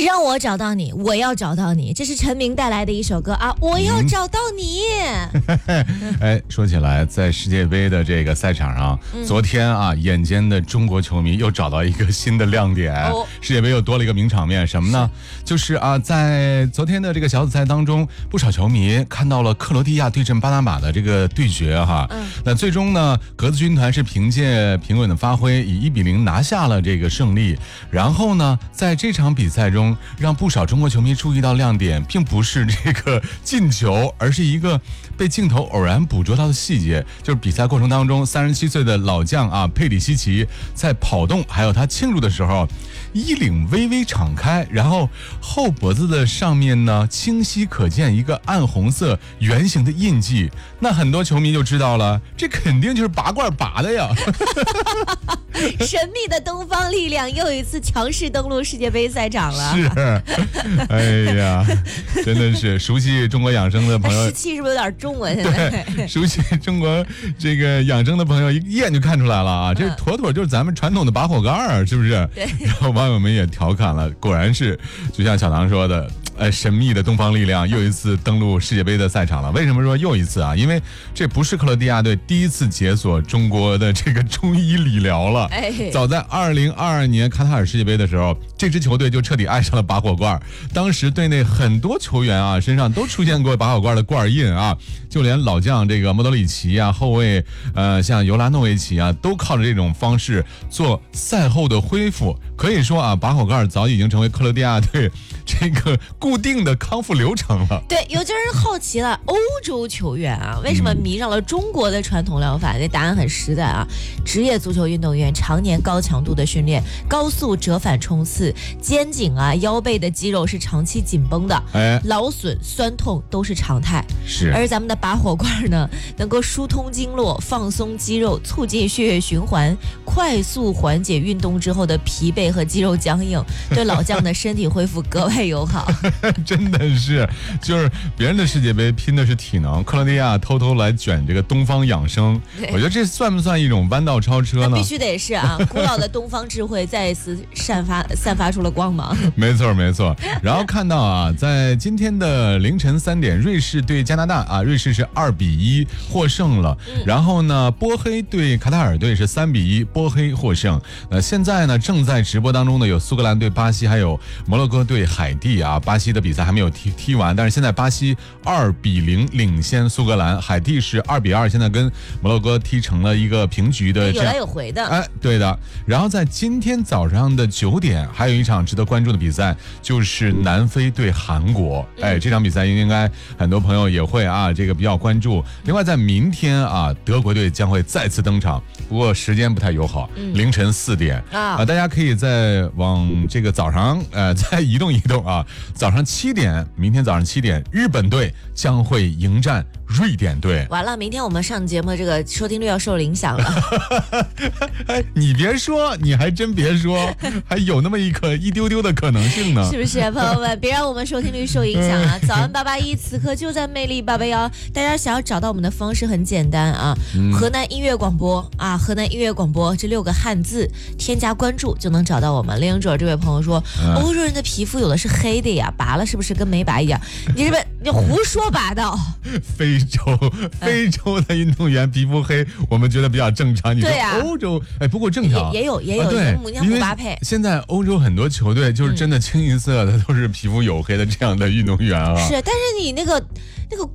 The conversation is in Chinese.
让我找到你，我要找到你，这是陈明带来的一首歌啊！我要找到你。 哎，说起来，在世界杯的这个赛场上，昨天啊，眼尖的中国球迷又找到一个新的亮点。世界杯又多了一个名场面，什么呢？就是啊，在昨天的这个小组赛当中，不少球迷看到了克罗地亚对阵巴拿马的这个对决哈。那最终呢，格子军团是凭借平稳的发挥，以1-0拿下了这个胜利。然后呢，在这场比赛中，让不少中国球迷注意到亮点，并不是这个进球，而是一个被镜头偶然捕捉到的细节，就是比赛过程当中，37岁的老将啊佩里西奇在跑动还有他庆祝的时候，衣领微微敞开，然后后脖子的上面呢清晰可见一个暗红色圆形的印记，那很多球迷就知道了，这肯定就是拔罐拔的呀。 神秘的东方力量又一次强势登陆世界杯赛场了。 是，哎呀，真的是熟悉中国养生的朋友 ，17是不是有点重啊？ 对，熟悉中国这个养生的朋友一眼就看出来了啊，这妥妥就是咱们传统的拔火盖儿，是不是？ 对。 然后网友们也调侃了，果然是就像小唐说的，神秘的东方力量又一次登陆世界杯的赛场了。为什么说又一次啊？因为这不是克罗地亚队第一次解锁中国的这个中医理疗了。早在2022年卡塔尔世界杯的时候，这支球队就彻底爱上了拔火罐。当时队内很多球员啊身上都出现过拔火罐的罐印啊，就连老将这个莫德里奇啊，后卫像尤拉诺维奇啊，都靠着这种方式做赛后的恢复。可以说啊，拔火罐早已经成为克罗地亚队这个固定的康复流程了。 对，有些人好奇了，欧洲球员啊，为什么迷上了中国的传统疗法？这答案很实在啊，职业足球运动员常年高强度的训练，高速折返冲刺，肩颈啊、腰背的肌肉是长期紧绷的，劳损、酸痛都是常态。 是， 而咱们的拔火罐呢，能够疏通经络、放松肌肉、促进血液循环，快速缓解运动之后的疲惫和肌肉僵硬，对老将的身体恢复格外友好。 真的是，就是别人的世界杯拼的是体能，克罗地亚偷偷来卷这个东方养生，我觉得这算不算一种弯道超车呢？ 必须得是啊，古老的东方智慧再一次散发出了光芒。 没错没错。然后看到啊，在今天的凌晨3点，瑞士对加拿大啊，瑞士是2-1获胜了。然后呢，波黑对卡塔尔队是3-1，波黑获胜。现在呢正在直播当中的有苏格兰对巴西，还有摩洛哥对海地啊。巴西的比赛还没有踢完，但是现在巴西2-0领先苏格兰，海地是2-2，现在跟摩洛哥踢成了一个平局的， 有来有回的。 哎，对的。然后在今天早上的9点，还有一场值得关注的比赛，就是南非对韩国。哎，这场比赛应该很多朋友也会啊，这个比较关注。另外，在明天啊，德国队将会再次登场，不过时间不太友好，凌晨4点啊，大家可以再往这个早上再移动移动啊。早上7点，明天早上7点，日本队将会迎战瑞典队。 完了，明天我们上节目的这个收听率要受影响了。 哎，你别说，你还真别说，还有那么一丢丢的可能性呢， 是不是？朋友们，别让我们收听率受影响啊！早安881，此刻就在魅力881。大家想要找到我们的方式很简单啊，河南音乐广播啊，河南音乐广播这6个汉字，添加关注就能找到我们。领者这位朋友说，欧洲人的皮肤有的是黑的呀，拔了是不是跟没拔一样？你这边你胡说八道。 非洲的运动员皮肤黑，我们觉得比较正常。你说欧洲，哎，不过正常也有， 对， 你看姆巴佩。 现在欧洲很多球队就是真的清一色的都是皮肤黝黑的这样的运动员啊。 是，但是你那个